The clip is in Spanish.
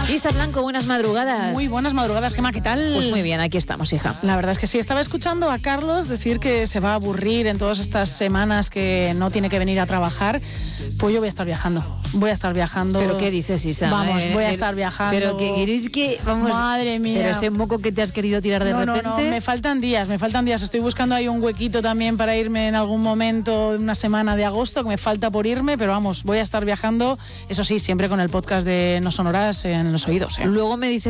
Isa Blanco, buenas madrugadas. Muy buenas madrugadas, Gemma, ¿qué tal? Pues muy bien, aquí estamos, hija. La verdad es que sí, estaba escuchando a Carlos decir que se va a aburrir en todas estas semanas que no tiene que venir a trabajar. Pues yo voy a estar viajando. ¿Pero qué dices, Isa? Vamos, voy a estar viajando. Pero que queréis que, vamos... Madre mía. Pero ese moco que te has querido tirar de repente... No, me faltan días. Estoy buscando ahí un huequito también para irme en algún momento, una semana de agosto, que me falta por irme, pero vamos, voy a estar viajando, eso sí, siempre con el podcast de No Sonoras en los oídos. Luego me dices